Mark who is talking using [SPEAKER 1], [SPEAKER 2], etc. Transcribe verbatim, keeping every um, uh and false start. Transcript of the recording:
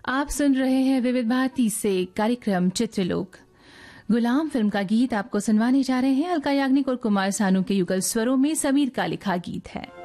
[SPEAKER 1] आप सुन रहे हैं विविध भारती से कार्यक्रम चित्रलोक। गुलाम फिल्म का गीत आपको सुनवाने जा रहे हैं। अलका याग्निक और कुमार सानू के युगल स्वरों में समीर का लिखा गीत है।